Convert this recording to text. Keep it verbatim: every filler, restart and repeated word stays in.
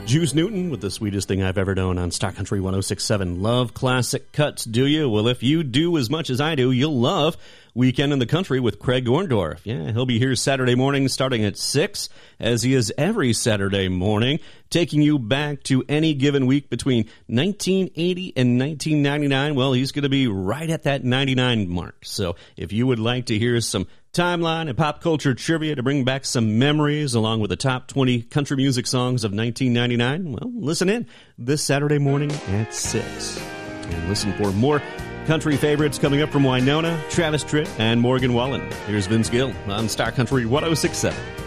Juice Newton with The Sweetest Thing I've Ever Known on Star Country one oh six point seven. Love classic cuts, do you? Well, if you do as much as I do, you'll love Weekend in the Country with Craig Orndorff. Yeah, he'll be here Saturday morning starting at six, as he is every Saturday morning, taking you back to any given week between nineteen eighty and nineteen ninety-nine. Well, he's going to be right at that ninety-nine mark. So if you would like to hear some timeline and pop culture trivia to bring back some memories along with the top twenty country music songs of nineteen ninety-nine, well, listen in this Saturday morning at six. And listen for more country favorites coming up from Winona, Travis Tritt, and Morgan Wallen. Here's Vince Gill on Star Country one oh six point seven.